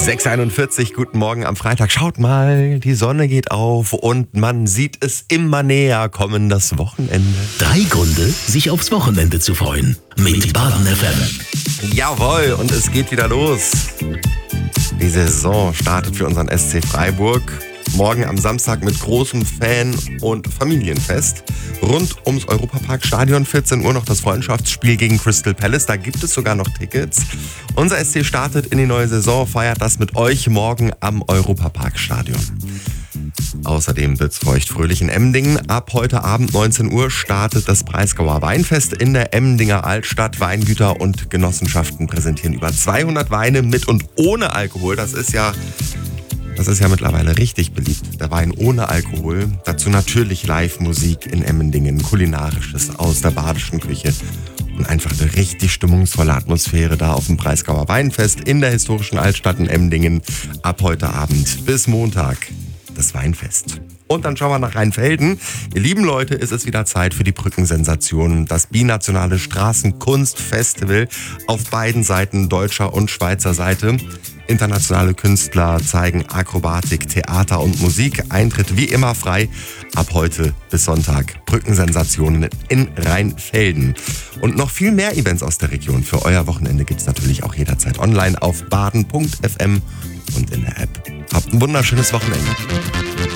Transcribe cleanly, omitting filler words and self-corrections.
6:41, guten Morgen am Freitag. Schaut mal, die Sonne geht auf und man sieht es immer näher kommen, das Wochenende. 3 Gründe, sich aufs Wochenende zu freuen. Mit Baden FM. Jawohl, und es geht wieder los. Die Saison startet für unseren SC Freiburg. Morgen am Samstag mit großem Fan- und Familienfest. Rund ums Europapark-Stadion, 14 Uhr noch das Freundschaftsspiel gegen Crystal Palace. Da gibt es sogar noch Tickets. Unser SC startet in die neue Saison, feiert das mit euch morgen am Europapark-Stadion. Außerdem wird's feuchtfröhlich in Emmendingen. Ab heute Abend 19 Uhr startet das Breisgauer Weinfest in der Emmendinger Altstadt. Weingüter und Genossenschaften präsentieren über 200 Weine mit und ohne Alkohol. Das ist ja mittlerweile richtig beliebt, der Wein ohne Alkohol. Dazu natürlich Live-Musik in Emmendingen, Kulinarisches aus der badischen Küche und einfach eine richtig stimmungsvolle Atmosphäre da auf dem Breisgauer Weinfest in der historischen Altstadt in Emmendingen. Ab heute Abend bis Montag das Weinfest. Und dann schauen wir nach Rheinfelden. Ihr lieben Leute, ist es wieder Zeit für die Brückensensationen. Das binationale Straßenkunstfestival auf beiden Seiten, deutscher und Schweizer Seite. Internationale Künstler zeigen Akrobatik, Theater und Musik. Eintritt wie immer frei. Ab heute bis Sonntag Brückensensationen in Rheinfelden. Und noch viel mehr Events aus der Region für euer Wochenende gibt's natürlich auch jederzeit online auf baden.fm und in der App. Habt ein wunderschönes Wochenende.